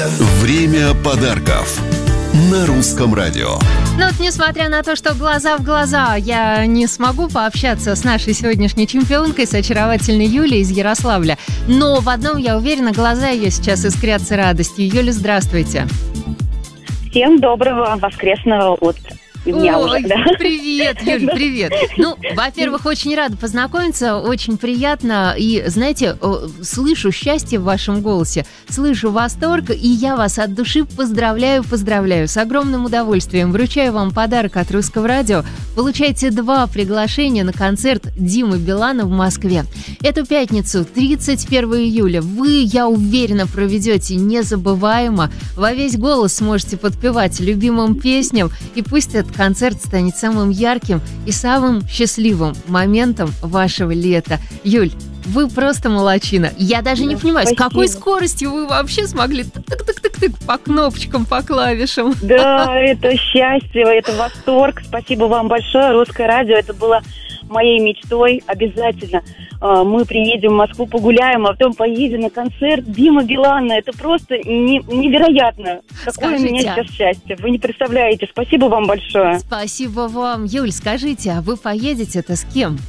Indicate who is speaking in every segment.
Speaker 1: Время подарков на Русском радио.
Speaker 2: Ну вот, несмотря на то, что глаза в глаза я не смогу пообщаться с нашей сегодняшней чемпионкой, с очаровательной Юлей из Ярославля, но в одном я уверена, глаза ее сейчас искрятся радостью. Юля, здравствуйте.
Speaker 3: Всем доброго воскресного дня уже, да.
Speaker 2: Привет, Юль, привет. Ну, во-первых, очень рада познакомиться, очень приятно. И, знаете, слышу счастье в вашем голосе, слышу восторг, и я вас от души поздравляю. С огромным удовольствием вручаю вам подарок от Русского радио. Получаете 2 приглашения на концерт Димы Билана в Москве. Эту пятницу, 31 июля, вы, я уверена, проведете незабываемо. Во весь голос сможете подпевать любимым песням, и пусть этот концерт станет самым ярким и самым счастливым моментом вашего лета. Юль, вы просто молодчина. Я даже не понимаю,
Speaker 3: спасибо.
Speaker 2: С какой скоростью вы вообще смогли тык-тык-тык-тык по кнопочкам, по клавишам.
Speaker 3: Да, это счастье, это восторг. Спасибо вам большое. Русское радио, это было моей мечтой. Обязательно мы приедем в Москву, погуляем, а потом поедем на концерт Димы Билана. Это просто невероятно. Какое у меня сейчас счастье. Вы не представляете. Спасибо вам большое.
Speaker 2: Спасибо вам. Юль, скажите, а вы поедете-то с кем?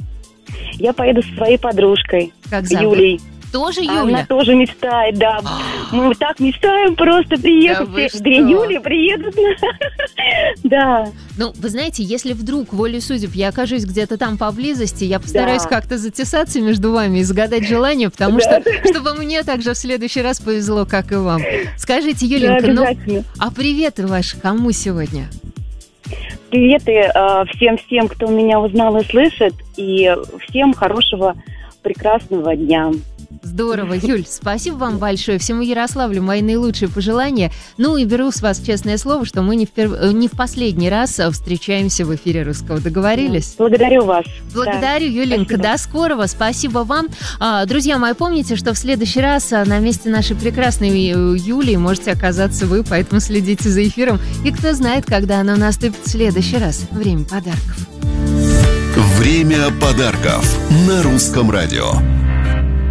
Speaker 3: Я поеду со своей подружкой,
Speaker 2: Как зовут?
Speaker 3: Юлей.
Speaker 2: Тоже Юля?
Speaker 3: Она тоже мечтает, да. Мы так мечтаем просто приехать.
Speaker 2: Да
Speaker 3: 2 Юли приедут. Да.
Speaker 2: Ну, вы знаете, если вдруг, волей судеб, я окажусь где-то там поблизости, я постараюсь как-то затесаться между вами и загадать желание, потому что, чтобы мне также в следующий раз повезло, как и вам. Скажите, Юленька, а приветы ваши кому сегодня?
Speaker 3: Приветы всем, кто меня узнал и слышит, и всем хорошего, прекрасного дня.
Speaker 2: Здорово, Юль, спасибо вам большое. Всему Ярославлю мои наилучшие пожелания. Ну и беру с вас честное слово, что мы не в последний раз встречаемся в эфире Русского. Договорились?
Speaker 3: Благодарю вас.
Speaker 2: Благодарю, да. Юленька. Спасибо. До скорого. Спасибо вам. Друзья мои, помните, что в следующий раз на месте нашей прекрасной Юли можете оказаться вы, поэтому следите за эфиром. И кто знает, когда оно наступит в следующий раз. Время подарков.
Speaker 1: Время подарков на Русском радио.